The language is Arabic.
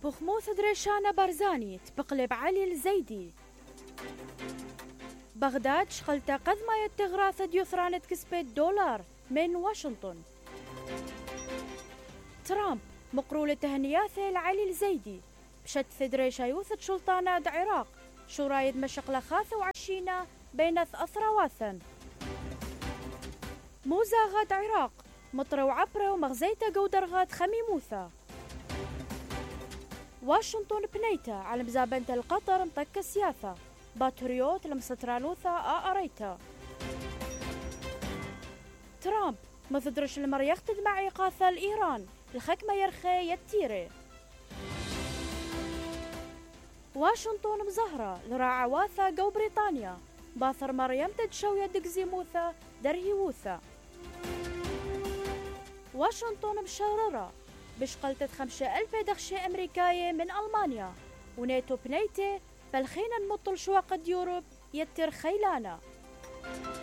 بخموث دريشانة بارزاني تبقلب علي الزيدي. بغداد شغلت قد ما يتغراث ديوثرانة كسبت $1 من واشنطن. ترامب مقرولة تهنياثة لعلي الزيدي بشت دريشة يوثد شلطانة عراق شو رايد مشقلة خاثة وعشينة بينث أثرواثا. موزاغات عراق مطرة وعبرة ومغزيتة قودرغات خميموثة. واشنطن بنيتا على مزابنة القطر مطك سياثة باتريوت لمسترالوثة أريتا. ترامب مثدرش المر يختد مع إيقاثة الإيران الخكمة يرخي يتيري. واشنطن مزهرة لراعة واثة جو بريطانيا باثر مريم تدشوية دقزيموثة درهيوثة. واشنطن مشررة بشقلتة 5,000 دخشة أمريكاية من ألمانيا ونيتو بنيتي فالخينا نمطل شواقد يوروب يتر خيلانا.